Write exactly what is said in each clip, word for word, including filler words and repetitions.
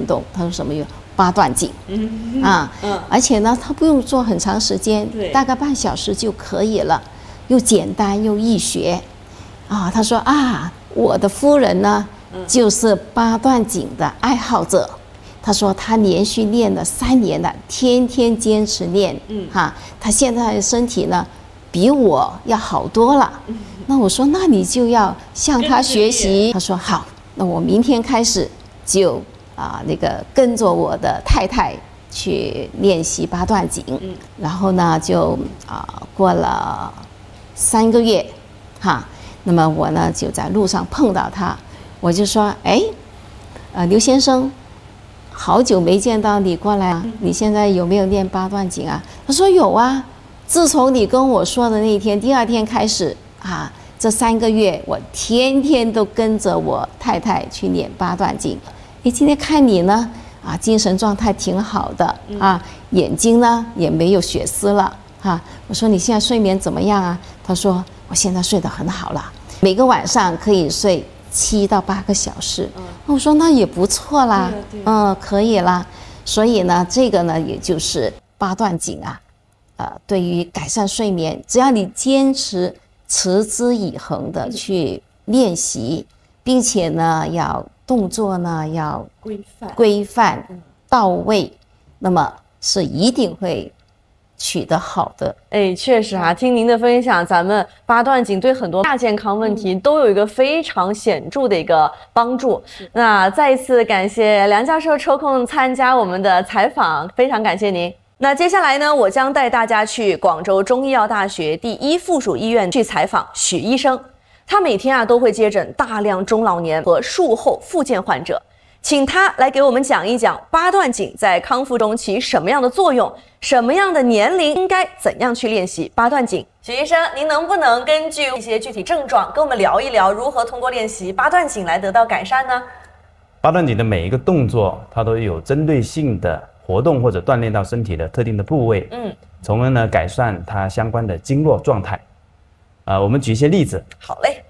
动。他说什么运动？八段锦。 嗯啊， 嗯， 而且呢，他不用做很长时间，大概半小时就可以了，又简单又易学。啊，他说啊，我的夫人呢，就是八段锦的爱好者。他说他连续练了三年了，天天坚持练。嗯，哈，他现在的身体呢，比我要好多了。那我说，那你就要向他学习。他说好，那我明天开始就啊那个跟着我的太太去练习八段锦。嗯，然后呢就啊过了三个月，哈，那么我呢就在路上碰到他，我就说，哎，呃刘先生。好久没见到你过来啊！你现在有没有练八段锦啊？他说有啊。自从你跟我说的那一天，第二天开始啊，这三个月我天天都跟着我太太去练八段锦。诶，今天看你呢，啊，精神状态挺好的啊，眼睛呢也没有血丝了哈。我说你现在睡眠怎么样啊？他说我现在睡得很好了，每个晚上可以睡七到八个小时。嗯，我说那也不错啦，嗯，可以啦。所以呢，这个呢，也就是八段锦啊，呃，对于改善睡眠，只要你坚持持之以恒的去练习，并且呢，要动作呢要规范、 规范到位，那么是一定会取得好的。 哎，确实啊，听您的分享，咱们八段锦对很多亚健康问题都有一个非常显著的一个帮助。那再一次感谢梁教授抽空参加我们的采访，非常感谢您。那接下来呢，我将带大家去广州中医药大学第一附属医院去采访许医生。他每天啊都会接诊大量中老年和术后复健患者，请他来给我们讲一讲八段锦在康复中起什么样的作用，什么样的年龄应该怎样去练习八段锦。许医生，您能不能根据一些具体症状跟我们聊一聊，如何通过练习八段锦来得到改善呢？ 八段锦的每一个动作，它都有针对性的活动或者锻炼到身体的特定的部位，嗯，从而呢改善它相关的经络状态。啊、呃，我们举一些例子。 好嘞。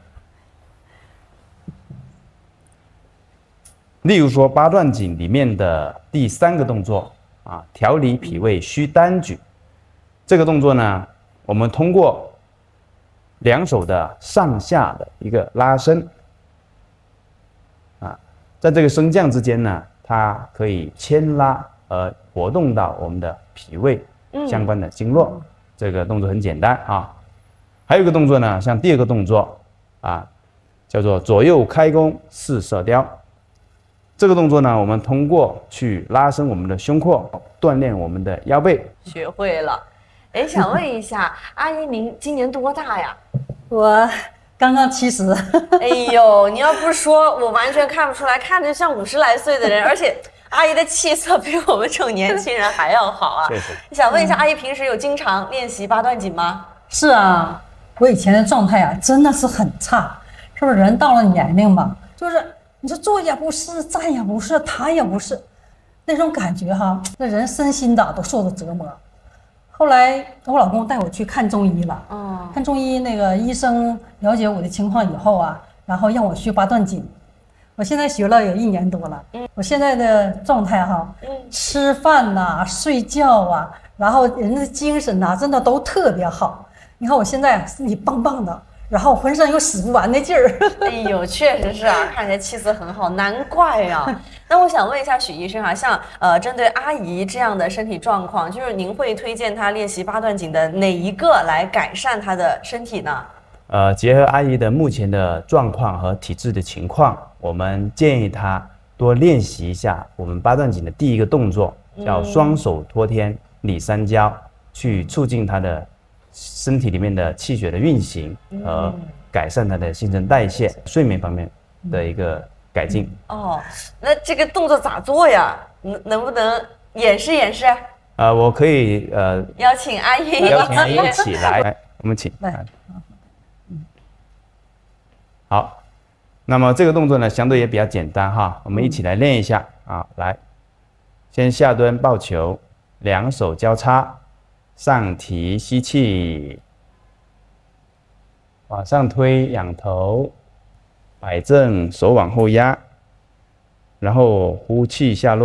例如说八段锦里面的第三个动作啊，调理脾胃虚单举，这个动作呢，我们通过两手的上下的一个拉伸，啊，在这个升降之间呢，它可以牵拉而活动到我们的脾胃相关的经络。嗯、这个动作很简单啊。还有一个动作呢，像第二个动作啊，叫做左右开弓四射雕。这个动作呢，我们通过去拉伸我们的胸廓，锻炼我们的腰背。 学会了。哎，想问一下，阿姨您今年多大呀？ 我刚刚七十。 哎呦，你要不说，我完全看不出来，看着像五十来岁的人，而且阿姨的气色比我们这种年轻人还要好啊。 谢谢。 想问一下，阿姨平时有经常练习八段锦吗？ 是啊，我以前的状态啊，真的是很差。是不是人到了年龄嘛，就是你说坐也不是，站也不是，躺也不是，那种感觉哈，那人身心的都受着折磨。后来我老公带我去看中医了，哦，看中医那个医生了解我的情况以后啊，然后让我学八段锦。我现在学了有一年多了，嗯，我现在的状态哈，嗯，吃饭呐、睡觉啊，然后人的精神呐、真的都特别好。你看我现在身体棒棒的，然后浑身有使不完的劲儿。 哎呦，确实是啊，看起来气色很好，难怪啊。那我想问一下许医生啊，像呃针对阿姨这样的身体状况，就是您会推荐她练习八段锦的哪一个来改善她的身体呢？ 呃，结合阿姨的目前的状况和体质的情况，我们建议她多练习一下我们八段锦的第一个动作，叫双手托天理三焦，嗯、去促进她的身体里面的气血的运行和改善她的新陈代谢、嗯、睡眠方面的一个改进。 哦，那这个动作咋做呀？能能不能演示演示？ 呃，我可以呃邀请阿姨， 邀请阿姨一起来，来我们请来。好，那么这个动作呢，相对也比较简单哈，我们一起来练一下啊。来，先下蹲抱球，两手交叉，上提吸气，往上推仰头，摆正手往后压，然后呼气下落。